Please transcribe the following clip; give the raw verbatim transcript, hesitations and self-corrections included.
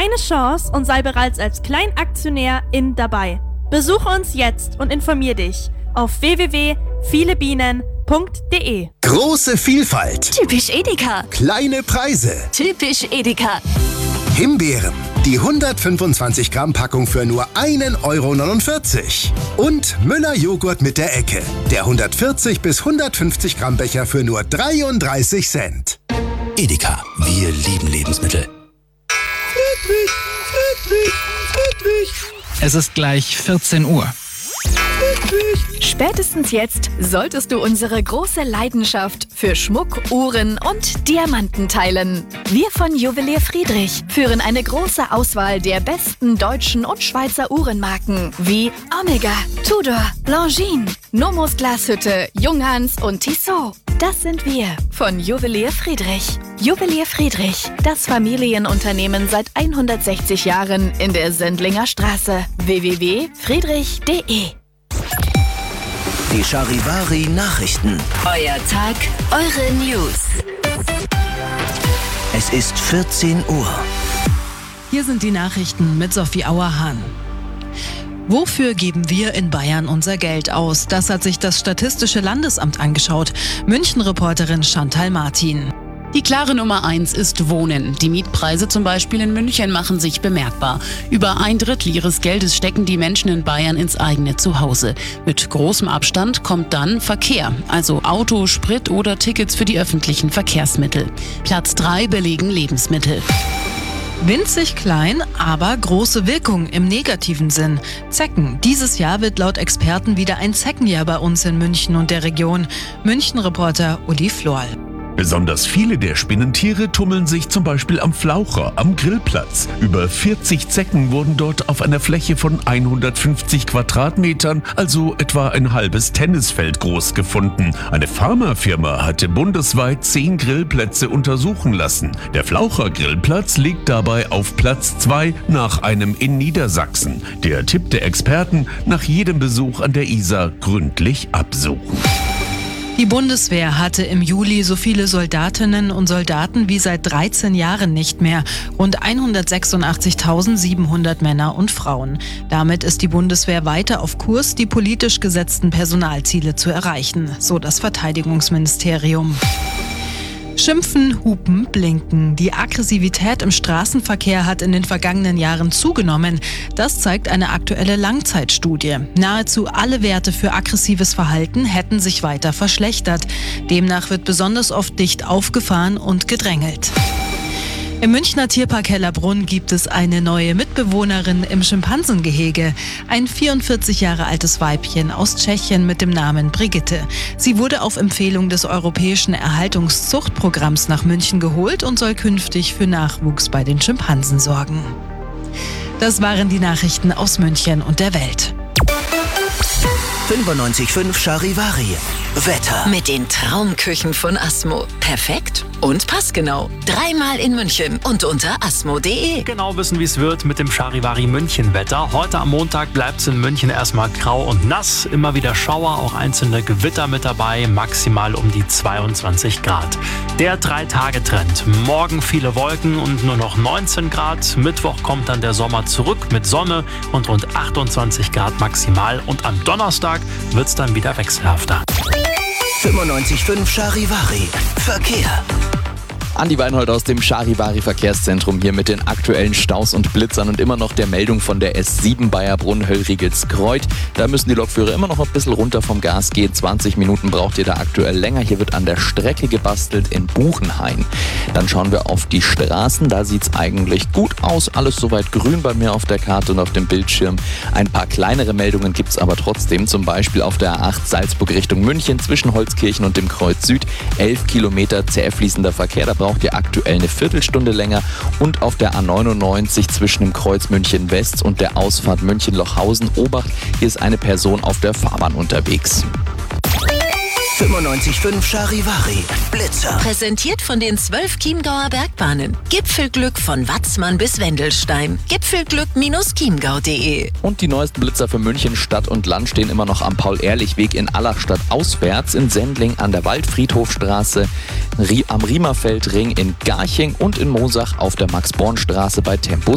deine Chance und sei bereits als Kleinaktionärin dabei. Besuche uns jetzt und informier dich auf w w w punkt viele bienen punkt d e. Große Vielfalt. Typisch Edeka. Kleine Preise. Typisch Edeka. Himbeeren. Die hundertfünfundzwanzig Gramm Packung für nur ein Euro neunundvierzig. Und Müller Joghurt mit der Ecke. Der hundertvierzig bis hundertfünfzig Gramm Becher für nur dreiunddreißig Cent. Edeka. Wir lieben Lebensmittel. Friedrich, Friedrich, Friedrich. Es ist gleich vierzehn Uhr. Spätestens jetzt solltest du unsere große Leidenschaft für Schmuck, Uhren und Diamanten teilen. Wir von Juwelier Friedrich führen eine große Auswahl der besten deutschen und Schweizer Uhrenmarken wie Omega, Tudor, Longines, Nomos Glashütte, Junghans und Tissot. Das sind wir von Juwelier Friedrich. Juwelier Friedrich, das Familienunternehmen seit hundertsechzig Jahren in der Sendlinger Straße. w w w punkt friedrich punkt d e. Die Charivari Nachrichten. Euer Tag, eure News. Es ist vierzehn Uhr. Hier sind die Nachrichten mit Sophie Auerhahn. Wofür geben wir in Bayern unser Geld aus? Das hat sich das Statistische Landesamt angeschaut. München-Reporterin Chantal Martin. Die klare Nummer eins ist Wohnen. Die Mietpreise zum Beispiel in München machen sich bemerkbar. Über ein Drittel ihres Geldes stecken die Menschen in Bayern ins eigene Zuhause. Mit großem Abstand kommt dann Verkehr, also Auto, Sprit oder Tickets für die öffentlichen Verkehrsmittel. Platz drei belegen Lebensmittel. Winzig klein, aber große Wirkung im negativen Sinn. Zecken. Dieses Jahr wird laut Experten wieder ein Zeckenjahr bei uns in München und der Region. München-Reporter Uli Florl. Besonders viele der Spinnentiere tummeln sich zum Beispiel am Flaucher, am Grillplatz. Über vierzig Zecken wurden dort auf einer Fläche von hundertfünfzig Quadratmetern, also etwa ein halbes Tennisfeld groß, gefunden. Eine Pharmafirma hatte bundesweit zehn Grillplätze untersuchen lassen. Der Flaucher-Grillplatz liegt dabei auf Platz zwei nach einem in Niedersachsen. Der Tipp der Experten: nach jedem Besuch an der Isar gründlich absuchen. Die Bundeswehr hatte im Juli so viele Soldatinnen und Soldaten wie seit dreizehn Jahren nicht mehr. Rund hundertsechsundachtzigtausendsiebenhundert Männer und Frauen. Damit ist die Bundeswehr weiter auf Kurs, die politisch gesetzten Personalziele zu erreichen, so das Verteidigungsministerium. Schimpfen, hupen, blinken. Die Aggressivität im Straßenverkehr hat in den vergangenen Jahren zugenommen. Das zeigt eine aktuelle Langzeitstudie. Nahezu alle Werte für aggressives Verhalten hätten sich weiter verschlechtert. Demnach wird besonders oft dicht aufgefahren und gedrängelt. Im Münchner Tierpark Hellerbrunn gibt es eine neue Mitbewohnerin im Schimpansengehege. Ein vierundvierzig Jahre altes Weibchen aus Tschechien mit dem Namen Brigitte. Sie wurde auf Empfehlung des Europäischen Erhaltungszuchtprogramms nach München geholt und soll künftig für Nachwuchs bei den Schimpansen sorgen. Das waren die Nachrichten aus München und der Welt. fünfundneunzig Komma fünf Charivari. Wetter. Mit den Traumküchen von Asmo. Perfekt und passgenau. Dreimal in München und unter asmo punkt de. Genau wissen, wie es wird mit dem Charivari München Wetter. Heute am Montag bleibt es in München erstmal grau und nass. Immer wieder Schauer, auch einzelne Gewitter mit dabei. Maximal um die zweiundzwanzig Grad. Der Drei-Tage-Trend. Morgen viele Wolken und nur noch neunzehn Grad. Mittwoch kommt dann der Sommer zurück mit Sonne und rund achtundzwanzig Grad maximal. Und am Donnerstag wird es dann wieder wechselhafter. fünfundneunzig Komma fünf Charivari. Verkehr. Andi Weinhold aus dem Charivari Verkehrszentrum hier mit den aktuellen Staus und Blitzern und immer noch der Meldung von der S sieben Baierbrunn-Höllriegels-Kreuth. Da müssen die Lokführer immer noch ein bisschen runter vom Gas gehen. zwanzig Minuten braucht ihr da aktuell länger. Hier wird an der Strecke gebastelt in Buchenhain. Dann schauen wir auf die Straßen. Da sieht es eigentlich gut aus. Alles soweit grün bei mir auf der Karte und auf dem Bildschirm. Ein paar kleinere Meldungen gibt es aber trotzdem. Zum Beispiel auf der A acht Salzburg Richtung München zwischen Holzkirchen und dem Kreuz Süd. elf Kilometer zäh fließender Verkehr. Da braucht ihr aktuell eine Viertelstunde länger. Und auf der A neunundneunzig zwischen dem Kreuz München West und der Ausfahrt München-Lochhausen Obacht. Hier ist eine Person auf der Fahrbahn unterwegs. fünfundneunzig Komma fünf Charivari. Blitzer. Präsentiert von den zwölf Chiemgauer Bergbahnen. Gipfelglück von Watzmann bis Wendelstein. Gipfelglück Bindestrich chiemgau punkt de. Und die neuesten Blitzer für München Stadt und Land stehen immer noch am Paul-Ehrlich-Weg in Allachstadt auswärts, in Sendling an der Waldfriedhofstraße, am Riemerfeldring in Garching und in Moosach auf der Max-Born-Straße bei Tempo